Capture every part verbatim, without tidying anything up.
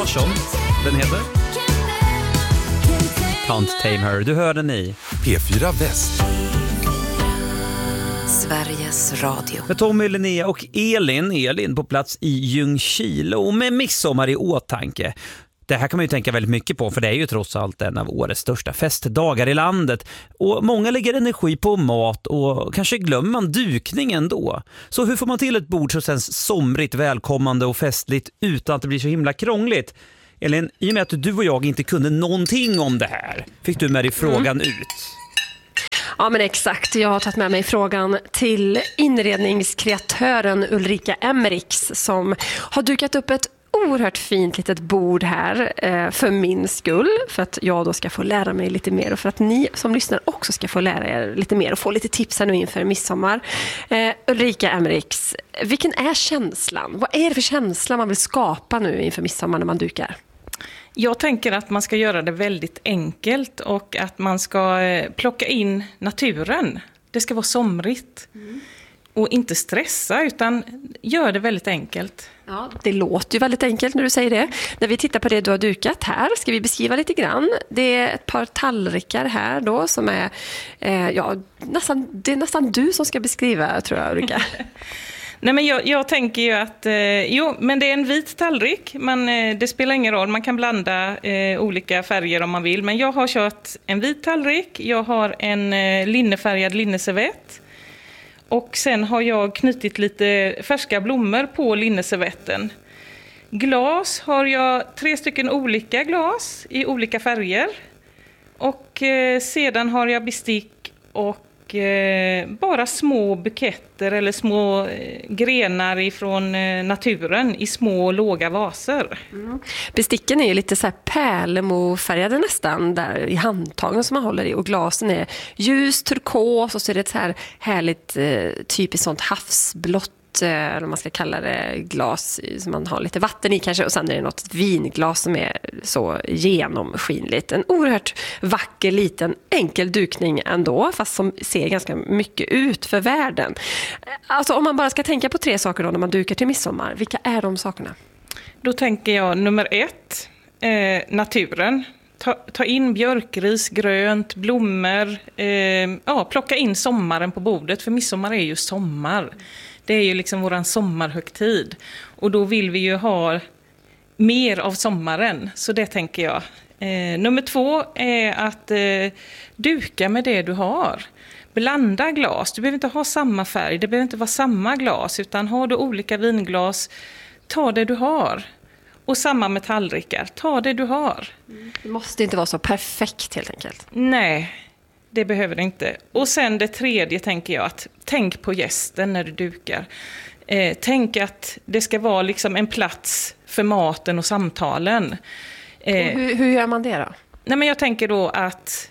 Larsson. Den heter Can't Tame Her. Du hör den i P fyra Väst. Sveriges Radio. Med Tommy, Linnea och Elin. Elin på plats i Ljungskile och med midsommar i åtanke. Det här kan man ju tänka väldigt mycket på, för det är ju trots allt en av årets största festdagar i landet. Och många lägger energi på mat och kanske glömmer man dukningen då. Så hur får man till ett bord som känns somrigt, välkommande och festligt utan att det blir så himla krångligt? Elin, i och med att du och jag inte kunde någonting om det här, fick du med dig frågan mm. ut. Ja, men exakt. Jag har tagit med mig frågan till inredningskreatören Ulrika Emmerichs som har dukat upp ett oerhört fint litet bord här eh, för min skull, för att jag då ska få lära mig lite mer och för att ni som lyssnar också ska få lära er lite mer och få lite tips här nu inför midsommar. Eh, Ulrika Emmerichs, vilken är känslan? Vad är det för känsla man vill skapa nu inför midsommar när man dukar? Jag tänker att man ska göra det väldigt enkelt och att man ska plocka in naturen. Det ska vara somrigt mm. och inte stressa, utan gör det väldigt enkelt. Ja, det låter ju väldigt enkelt när du säger det. När vi tittar på det du har dukat här ska vi beskriva lite grann. Det är ett par tallrikar här då som är, eh, ja, nästan, det är nästan du som ska beskriva, tror jag, Ulrika. Nej, men jag, jag tänker ju att eh, jo, men det är en vit tallrik. Man, eh, det spelar ingen roll, man kan blanda eh, olika färger om man vill. Men jag har kört en vit tallrik, jag har en eh, linnefärgad linneservett. Och sen har jag knutit lite färska blommor på linneservetten. Glas har jag tre stycken olika glas i olika färger. Och eh, sedan har jag bestick och bara små buketter eller små grenar ifrån naturen i små låga vaser. Mm. Besticken är ju lite så här pärlemorfärgade nästan där i handtagen som man håller i, och glasen är ljus turkos och så är det ett så här härligt typiskt sånt havsblått, eller man ska kalla det, glas som man har lite vatten i kanske, och sen är det något vinglas som är så genomskinligt. En oerhört vacker liten enkel dukning ändå, fast som ser ganska mycket ut för världen. Alltså om man bara ska tänka på tre saker då när man dukar till midsommar, vilka är de sakerna? Då tänker jag nummer ett, eh, naturen. Ta, ta in björkris, grönt, blommor, eh, ja, plocka in sommaren på bordet, för midsommar är ju sommar. Det är ju liksom våran sommarhögtid. Och då vill vi ju ha mer av sommaren. Så det tänker jag. Eh, nummer två är att eh, duka med det du har. Blanda glas. Du behöver inte ha samma färg. Det behöver inte vara samma glas. Utan har du olika vinglas, ta det du har. Och samma med tallrikar. Ta det du har. Det måste inte vara så perfekt helt enkelt. Nej. Det behöver det inte. Och sen det tredje tänker jag att tänk på gästen när du dukar. Eh, tänk att det ska vara liksom en plats för maten och samtalen. Eh, och hur, hur gör man det då? Nej, men jag tänker då att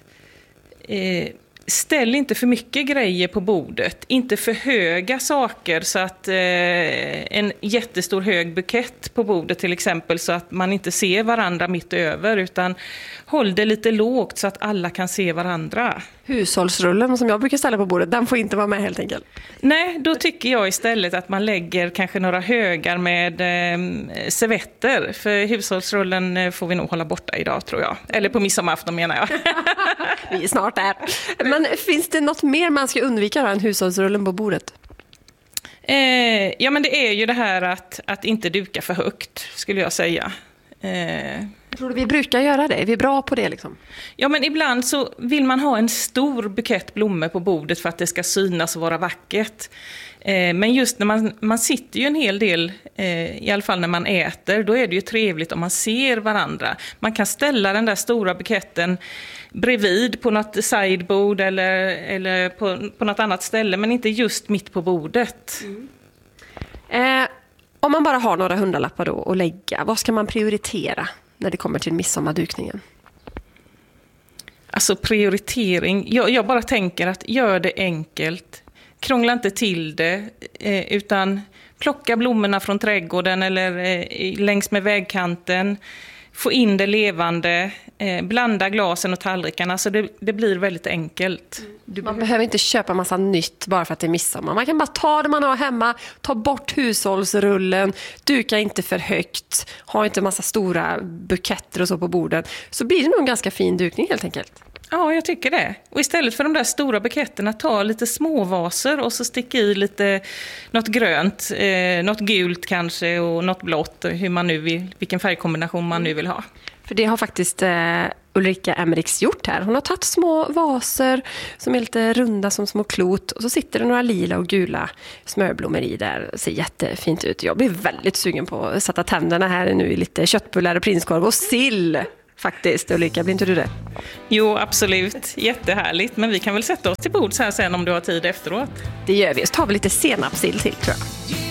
eh, ställ inte för mycket grejer på bordet. Inte för höga saker så att eh, en jättestor hög bukett på bordet till exempel, så att man inte ser varandra mitt över, utan håll det lite lågt så att alla kan se varandra. Hushållsrullen som jag brukar ställa på bordet, den får inte vara med helt enkelt. Nej, då tycker jag istället att man lägger kanske några högar med eh, servetter. För hushållsrullen får vi nog hålla borta idag, tror jag. Eller på midsommarafton menar jag. Vi är snart där. Men finns det något mer man ska undvika än hushållsrullen på bordet? Eh, ja, men det är ju det här att, att inte duka för högt, skulle jag säga. Eh... Jag tror vi brukar göra det. Är vi bra på det liksom? Ja, men ibland så vill man ha en stor bukett blommor på bordet för att det ska synas och vara vackert. Eh, men just när man, man sitter ju en hel del, eh, i alla fall när man äter, då är det ju trevligt om man ser varandra. Man kan ställa den där stora buketten bredvid på något sideboard eller, eller på, på något annat ställe, men inte just mitt på bordet. Mm. Eh, om man bara har några hundralappar då att lägga, vad ska man prioritera när det kommer till midsommardukningen? Alltså prioritering, jag, jag bara tänker att gör det enkelt. Krångla inte till det, eh, utan plocka blommorna från trädgården eller eh, längs med vägkanten. få in det levande, eh, blanda glasen och tallrikarna, så det, det blir väldigt enkelt. Du man behöver inte köpa massa nytt bara för att det är midsommar. Man kan bara ta det man har hemma, ta bort hushållsrullen, duka inte för högt, ha inte massa stora buketter och så på borden. Så blir det nog en ganska fin dukning helt enkelt. Ja, jag tycker det. Och istället för de där stora buketterna, ta lite små vaser och så sticka i lite något grönt, eh, något gult kanske och något blått, hur man nu vill, vilken färgkombination man nu vill ha. För det har faktiskt eh, Ulrika Emmerichs gjort här. Hon har tagit små vaser som är lite runda som små klot och så sitter det några lila och gula smörblommor i där. Det ser jättefint ut. Jag blir väldigt sugen på att sätta tänderna här nu i lite köttbullar och prinskorv och sill. Faktiskt, Ulrika, blir inte du det? Jo, absolut. Jättehärligt. Men vi kan väl sätta oss till bord så här sen om du har tid efteråt. Det gör vi. Så tar vi lite senapssill till, tror jag.